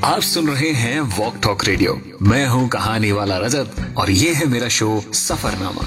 आप सुन रहे हैं वॉक टॉक रेडियो। मैं हूं कहानी वाला रजत और ये है मेरा शो सफरनामा।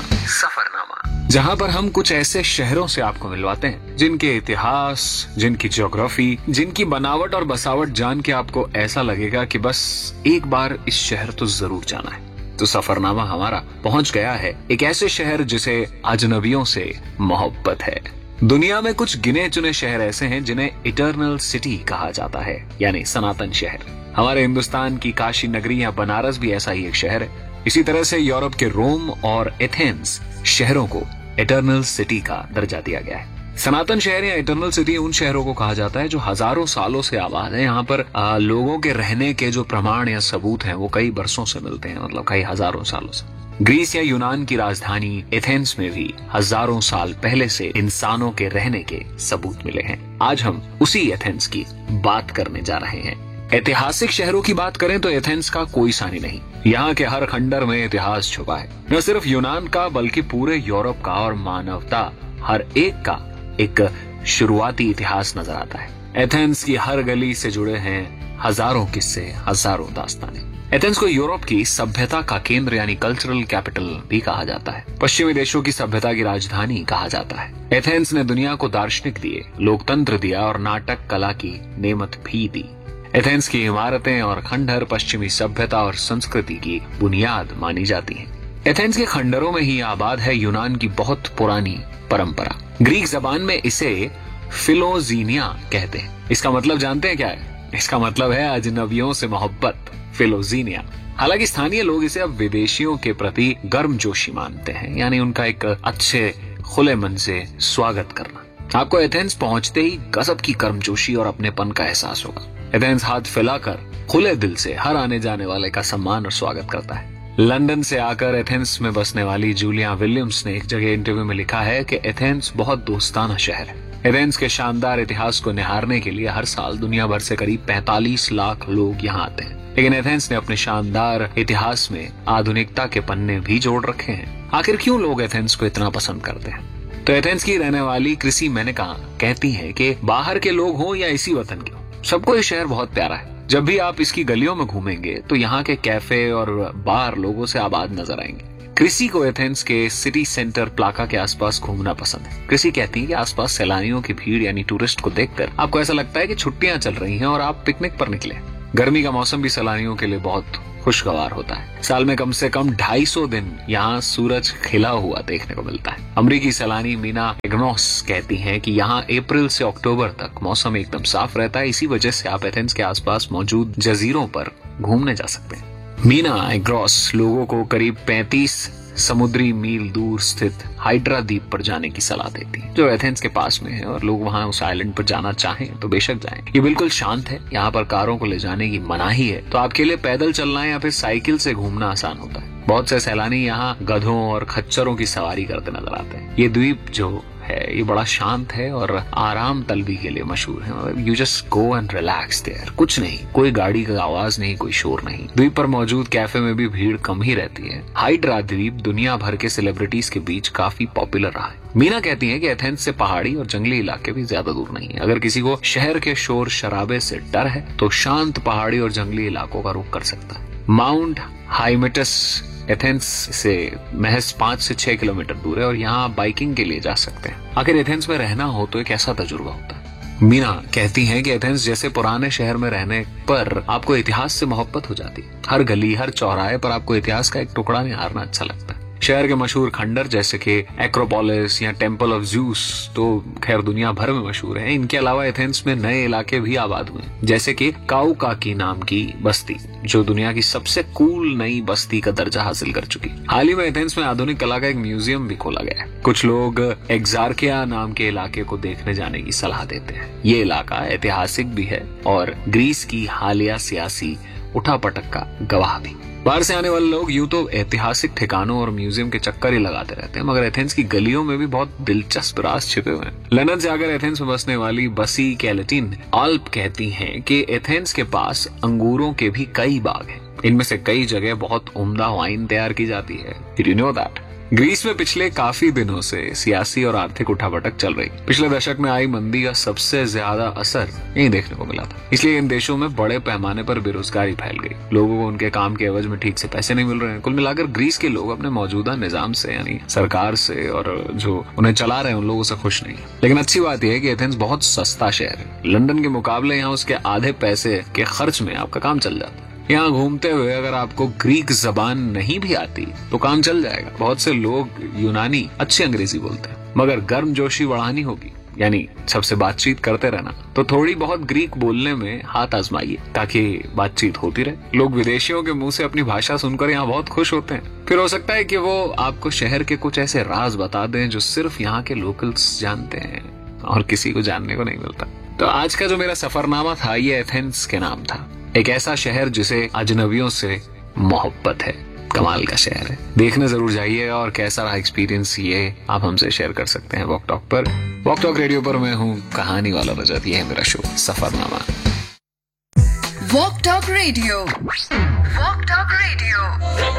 जहां पर हम कुछ ऐसे शहरों से आपको मिलवाते हैं जिनके इतिहास, जिनकी ज्योग्राफी, जिनकी बनावट और बसावट जान के आपको ऐसा लगेगा कि बस एक बार इस शहर तो जरूर जाना है। तो सफरनामा हमारा पहुंच गया है एक ऐसे शहर जिसे अजनबियों से मोहब्बत है। दुनिया में कुछ गिने चुने शहर ऐसे हैं जिन्हें इटर्नल सिटी कहा जाता है, यानी सनातन शहर। हमारे हिंदुस्तान की काशी नगरी या बनारस भी ऐसा ही एक शहर है। इसी तरह से यूरोप के रोम और एथेंस शहरों को इटर्नल सिटी का दर्जा दिया गया है। सनातन शहर या इटर्नल सिटी उन शहरों को कहा जाता है जो हजारों सालों से आबाद है। यहाँ पर लोगों के रहने के जो प्रमाण या सबूत हैं वो कई बरसों से मिलते हैं, मतलब कई हजारों सालों से। ग्रीस या यूनान की राजधानी एथेंस में भी हजारों साल पहले से इंसानों के रहने के सबूत मिले हैं। आज हम उसी एथेंस की बात करने जा रहे हैं। ऐतिहासिक शहरों की बात करें तो एथेंस का कोई सानी नहीं। यहाँ के हर खंडर में इतिहास छुपा है, न सिर्फ यूनान का बल्कि पूरे यूरोप का और मानवता हर एक का एक शुरुआती इतिहास नजर आता है। एथेंस की हर गली से जुड़े हैं हजारों किस्से, हजारों दास्तानें। एथेंस को यूरोप की सभ्यता का केंद्र यानी कल्चरल कैपिटल भी कहा जाता है। पश्चिमी देशों की सभ्यता की राजधानी कहा जाता है। एथेंस ने दुनिया को दार्शनिक दिए, लोकतंत्र दिया और नाटक कला की नेमत भी दी। एथेंस की इमारतें और खंडहर पश्चिमी सभ्यता और संस्कृति की बुनियाद मानी जाती हैं। एथेंस के खंडरों में ही आबाद है यूनान की बहुत पुरानी परंपरा। ग्रीक जबान में इसे फिलोजीनिया कहते हैं। इसका मतलब जानते हैं क्या है? इसका मतलब है अजनबियों से मोहब्बत, फिलोजीनिया। हालांकि स्थानीय लोग इसे अब विदेशियों के प्रति गर्मजोशी मानते हैं, यानी उनका एक अच्छे खुले मन से स्वागत करना। आपको एथेंस पहुंचते ही गजब की गर्मजोशी और अपनेपन का एहसास होगा। एथेंस हाथ फैलाकर खुले दिल से हर आने जाने वाले का सम्मान और स्वागत करता है। लंदन से आकर एथेंस में बसने वाली जूलिया विलियम्स ने एक जगह इंटरव्यू में लिखा है कि एथेंस बहुत दोस्ताना शहर है। एथेंस के शानदार इतिहास को निहारने के लिए हर साल दुनिया भर से करीब 45 लाख लोग यहाँ आते हैं। लेकिन एथेंस ने अपने शानदार इतिहास में आधुनिकता के पन्ने भी जोड़ रखे हैं। आखिर क्यों लोग एथेंस को इतना पसंद करते हैं? तो एथेंस की रहने वाली क्रिसी मेनेका कहती है कि बाहर के लोग हों या इसी वतन के, सबको ये शहर बहुत प्यारा है। जब भी आप इसकी गलियों में घूमेंगे तो यहाँ के कैफे और बार लोगों से आबाद नजर आएंगे। क्रिसी को एथेंस के सिटी सेंटर प्लाका के आसपास घूमना पसंद है। क्रिसी कहती है कि आसपास सैलानियों की भीड़ यानी टूरिस्ट को देखकर आपको ऐसा लगता है कि छुट्टियां चल रही हैं और आप पिकनिक पर निकले। गर्मी का मौसम भी सैलानियों के लिए बहुत खुशगवार होता है। साल में कम से कम 250 दिन यहाँ सूरज खिला हुआ देखने को मिलता है। अमरीकी सैलानी मीना एग्नोस कहती हैं कि यहाँ अप्रैल से अक्टूबर तक मौसम एकदम साफ रहता है। इसी वजह से आप एथेंस के आसपास मौजूद जजीरों पर घूमने जा सकते हैं। मीना एग्नोस लोगों को करीब 35 समुद्री मील दूर स्थित हाइड्रा द्वीप पर जाने की सलाह देती है, जो एथेंस के पास में है, और लोग वहां उस आइलैंड पर जाना चाहें तो बेशक जाएं। ये बिल्कुल शांत है, यहाँ पर कारों को ले जाने की मनाही है, तो आपके लिए पैदल चलना या फिर साइकिल से घूमना आसान होता है। बहुत से सैलानी यहाँ गधों और खच्चरों की सवारी करते नजर आते हैं। ये द्वीप जो है ये बड़ा शांत है और आराम तलबी के लिए मशहूर है। You just go and relax there. कुछ नहीं, कोई गाड़ी का आवाज नहीं, कोई शोर नहीं। द्वीप पर मौजूद कैफे में भी भीड़ कम ही रहती है। हाइड्रा द्वीप दुनिया भर के सेलिब्रिटीज के बीच काफी पॉपुलर रहा है। मीना कहती है कि एथेंस से पहाड़ी और जंगली इलाके भी ज्यादा दूर नहीं है। अगर किसी को शहर के शोर शराबे से डर है तो शांत पहाड़ी और जंगली इलाकों का रुख कर सकता है। माउंट हाइमेटस एथेंस से महज 5 से 6 किलोमीटर दूर है और यहाँ बाइकिंग के लिए जा सकते हैं। आखिर एथेंस में रहना हो तो एक ऐसा तजुर्बा होता है। मीना कहती हैं कि एथेंस जैसे पुराने शहर में रहने पर आपको इतिहास से मोहब्बत हो जाती है। हर गली, हर चौराहे पर आपको इतिहास का एक टुकड़ा निहारना अच्छा लगता है। शहर के मशहूर खंडर जैसे कि एक्रोपोलिस या टेम्पल ऑफ ज़्यूस तो खैर दुनिया भर में मशहूर है। इनके अलावा एथेंस में नए इलाके भी आबाद हुए, जैसे कि काउकाकी नाम की बस्ती, जो दुनिया की सबसे कूल नई बस्ती का दर्जा हासिल कर चुकी। हाल ही में एथेंस में आधुनिक कला का एक म्यूजियम भी खोला गया है। कुछ लोग एक्सार्किया नाम के इलाके को देखने जाने की सलाह देते हैं। ये इलाका ऐतिहासिक भी है और ग्रीस की हालिया सियासी उठापटक का गवाह भी। बाहर से आने वाले लोग यूं तो ऐतिहासिक ठिकानों और म्यूजियम के चक्कर ही लगाते रहते हैं, मगर एथेंस की गलियों में भी बहुत दिलचस्प राज छिपे हुए हैं। लंदन से आकर एथेंस में बसने वाली बसी कैलेटिन आल्प कहती हैं कि एथेंस के पास अंगूरों के भी कई बाग हैं। इनमें से कई जगह बहुत उम्दा वाइन तैयार की जाती है। Did you know that? Greece में पिछले काफी दिनों से सियासी और आर्थिक उठापटक चल रही। पिछले दशक में आई मंदी का सबसे ज्यादा असर यही देखने को मिला था। इसलिए इन देशों में बड़े पैमाने पर बेरोजगारी फैल गई। लोगों को उनके काम के एवज में ठीक से पैसे नहीं मिल रहे हैं। कुल मिलाकर ग्रीस के लोग अपने मौजूदा निजाम से यानी सरकार से और जो उन्हें चला रहे हैं उन लोगों से खुश नहीं है। लेकिन अच्छी बात यह है कि एथेंस बहुत सस्ता शहर है। लंदन के मुकाबले यहाँ उसके आधे पैसे के खर्च में आपका काम चल जाता है। यहाँ घूमते हुए अगर आपको ग्रीक जबान नहीं भी आती तो काम चल जाएगा। बहुत से लोग यूनानी अच्छी अंग्रेजी बोलते हैं, मगर गर्मजोशी बढ़ानी होगी यानी सबसे बातचीत करते रहना, तो थोड़ी बहुत ग्रीक बोलने में हाथ आजमाइए ताकि बातचीत होती रहे। लोग विदेशियों के मुंह से अपनी भाषा सुनकर यहाँ बहुत खुश होते हैं। फिर हो सकता है कि वो आपको शहर के कुछ ऐसे राज बता दें जो सिर्फ यहाँ के लोकल्स जानते हैं और किसी को जानने को नहीं मिलता। तो आज का जो मेरा सफरनामा था ये एथेंस के नाम था। एक ऐसा शहर जिसे अजनबियों से मोहब्बत है। कमाल का शहर है, देखने जरूर जाइए। और कैसा रहा एक्सपीरियंस ये आप हमसे शेयर कर सकते हैं वॉक टॉक पर। वॉक टॉक रेडियो पर मैं हूँ कहानी वाला रजत। ये है मेरा show Safarnama. Walk talk radio. Walk talk radio.